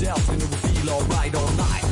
else and it will feel alright all night.